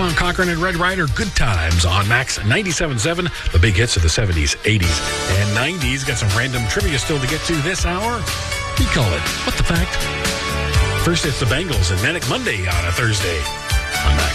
Tom Cochran and Red Ryder, Good Times on Max 97.7. The big hits of the 70s, 80s, and 90s. Got some random trivia still to get to this hour. We call it What the Fact. First, it's the Bengals and Manic Monday on a Thursday on Max.